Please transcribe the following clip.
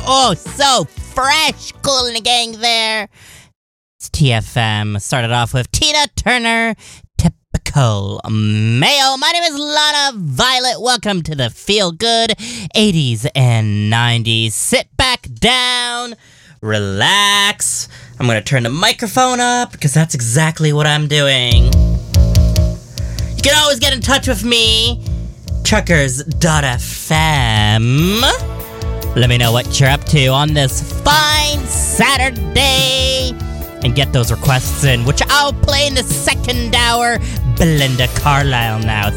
Oh, so fresh. Cool in the gang there. It's TFM. Started off with Tina Turner, Typical Male. My name is Lana Violet. Welcome to the Feel Good 80s and 90s. Sit back down, relax. I'm going to turn the microphone up because that's exactly what I'm doing. You can always get in touch with me, truckers.fm. Let me know what you're up to on this fine Saturday. And get those requests in, which I'll play in the second hour. Belinda Carlisle now.